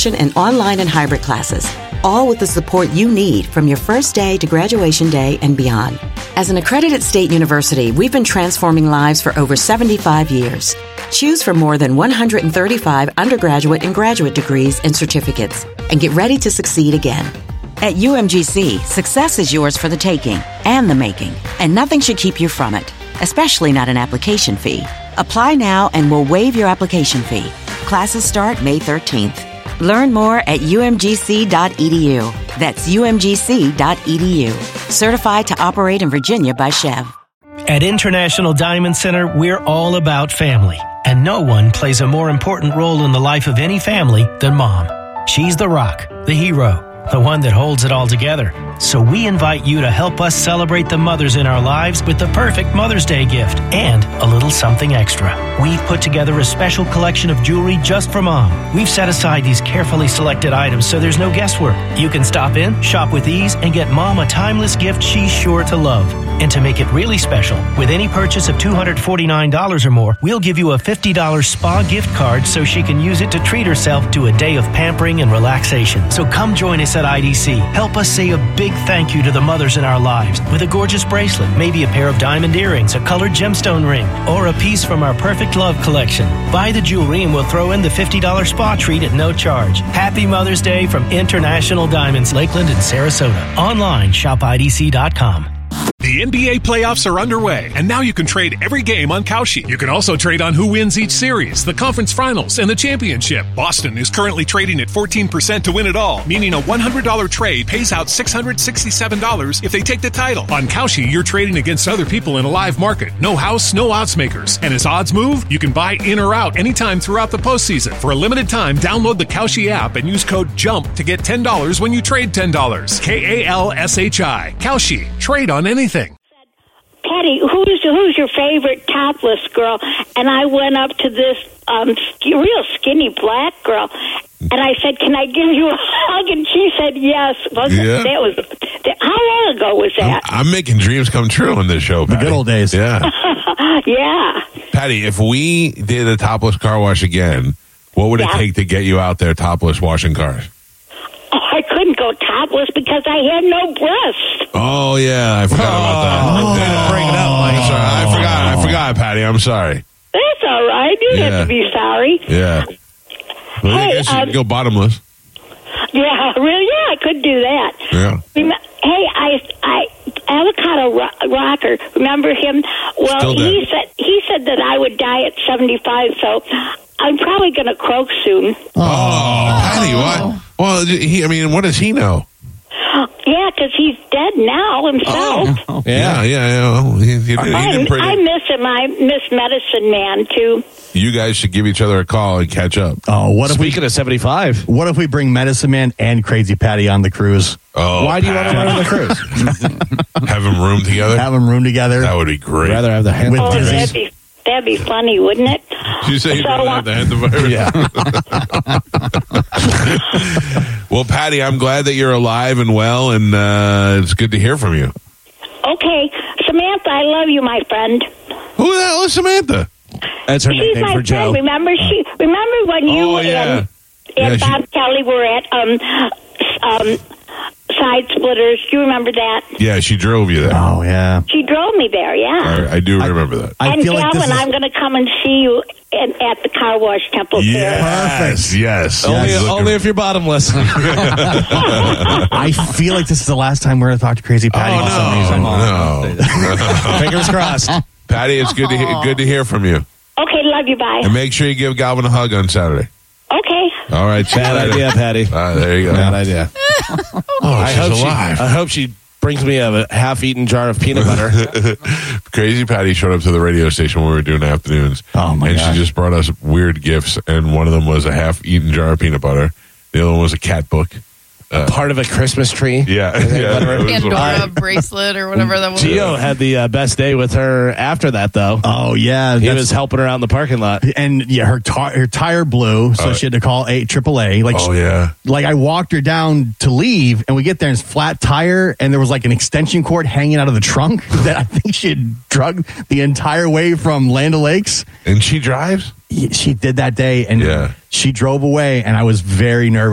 in-person and online and hybrid classes, all with the support you need from your first day to graduation day and beyond. As an accredited state university, we've been transforming lives for over 75 years. Choose from more than 135 undergraduate and graduate degrees and certificates, and get ready to succeed again. At UMGC, success is yours for the taking and the making, and nothing should keep you from it, especially not an application fee. Apply now and we'll waive your application fee. Classes start May 13th. Learn more at umgc.edu. That's umgc.edu. Certified to operate in Virginia by Chev. At International Diamond Center, we're all about family. And no one plays a more important role in the life of any family than Mom. She's the rock, the hero, the one that holds it all together. So we invite you to help us celebrate the mothers in our lives with the perfect Mother's Day gift and a little something extra. We've put together a special collection of jewelry just for Mom. We've set aside these carefully selected items so there's no guesswork. You can stop in, shop with ease, and get Mom a timeless gift she's sure to love. And to make it really special, with any purchase of $249 or more, we'll give you a $50 spa gift card so she can use it to treat herself to a day of pampering and relaxation. So come join us at IDC. Help us say a big thank you to the mothers in our lives with a gorgeous bracelet, maybe a pair of diamond earrings, a colored gemstone ring, or a piece from our Perfect Love collection. Buy the jewelry and we'll throw in the $50 spa treat at no charge. Happy Mother's Day from International Diamonds, Lakeland and Sarasota. Online, shopidc.com. The NBA playoffs are underway, and now you can trade every game on Kalshi. You can also trade on who wins each series, the conference finals, and the championship. Boston is currently trading at 14% to win it all, meaning a $100 trade pays out $667 if they take the title. On Kalshi, you're trading against other people in a live market. No house, no odds makers. And as odds move, you can buy in or out anytime throughout the postseason. For a limited time, download the Kalshi app and use code JUMP to get $10 when you trade $10. KALSHI. Kalshi. Trade on anything. Patty, who's your favorite topless girl? And I went up to this real skinny black girl, and I said, "Can I give you a hug?" And she said, "Yes." How long ago was that? I'm making dreams come true on this show, Patty. The good old days. Yeah. Yeah. Patty, if we did a topless car wash again, what would it take to get you out there topless washing cars? Oh, I couldn't go topless because I had no breasts. Oh, yeah. I forgot about that. Bring it up, Mike. Sorry, I forgot, Patty. I'm sorry. That's all right. You don't have to be sorry. Yeah. Well, I guess you could go bottomless. Yeah, really? Yeah, I could do that. Yeah. Hey, I Avocado Rocker, remember him? Well, he said that I would die at 75, so I'm probably going to croak soon. Oh, Patty, what? Well, what does he know? Yeah, because he's dead now himself. Oh. Yeah. Well, he did pretty. I miss him. I miss Medicine Man, too. You guys should give each other a call and catch up. Oh, Speaking of 75. What if we bring Medicine Man and Crazy Patty on the cruise? Oh, why do you want to run on the cruise? Have them room together? Have them room together. That would be great. I'd rather have the hand. That'd be funny, wouldn't it? You say you'd rather have the hand virus? Yeah. Well, Patty, I'm glad that you're alive and well, and it's good to hear from you. Okay. Samantha, I love you, my friend. Who the hell is Samantha? That's her She's nickname my for Joe. friend. Remember when you and Bob Kelly were at Side Splitters? Do you remember that? Yeah, she drove you there. Oh, yeah. She drove me there, yeah. I do remember that. And Galvin, I'm going to come and see you at the car wash temple. Yes, yes. Only if you're bottomless. I feel like this is the last time we're going to talk to Crazy Patty for some reason. No. Fingers crossed. Patty, it's good to hear from you. Okay, love you, bye. And make sure you give Galvin a hug on Saturday. Okay. All right. Bad idea, Patty. There you go. Bad idea. She's alive. I hope she brings me a half-eaten jar of peanut butter. Crazy Patty showed up to the radio station when we were doing afternoons. Oh, my God. And she just brought us weird gifts, and one of them was a half-eaten jar of peanut butter. The other one was a cat book. Part of a Christmas tree. Yeah. Pandora bracelet or whatever that was. Gio had the best day with her after that, though. Oh, yeah. He was helping her out in the parking lot. And, yeah, her tire blew, so she had to call AAA. Yeah. Like, I walked her down to leave, and we get there, and it's flat tire, and there was, like, an extension cord hanging out of the trunk that I think she had drugged the entire way from Land O'Lakes. And she drives? She did that day, and she drove away, and I was very nervous.